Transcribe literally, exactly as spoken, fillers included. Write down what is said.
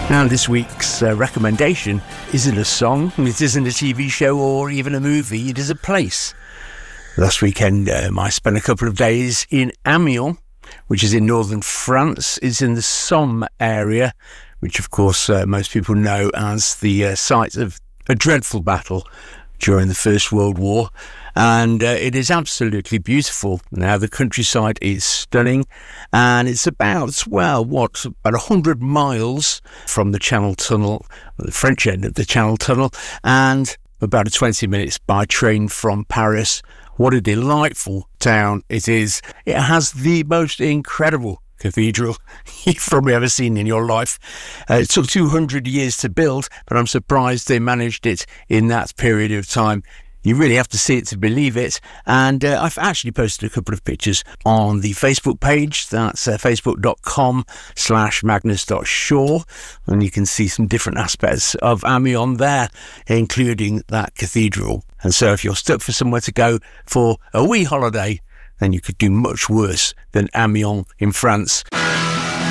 Now, this week's uh, recommendation isn't a song, it isn't a T V show or even a movie, it is a place. Last weekend, um, I spent a couple of days in Amiens, which is in northern France. It's in the Somme area, which of course uh, most people know as the uh, site of a dreadful battle during the First World War. And uh, it is absolutely beautiful. Now, the countryside is stunning, and it's about, well, what, about one hundred miles from the Channel Tunnel, the French end of the Channel Tunnel, and about twenty minutes by train from Paris. What a delightful town it is. It has the most incredible cathedral you've probably ever seen in your life. Uh, it took two hundred years to build, but I'm surprised they managed it in that period of time. You really have to see it to believe it. And uh, I've actually posted a couple of pictures on the Facebook page. That's uh, facebook.com slash magnus.shaw. And you can see some different aspects of Amiens there, including that cathedral. And so if you're stuck for somewhere to go for a wee holiday, then you could do much worse than Amiens in France.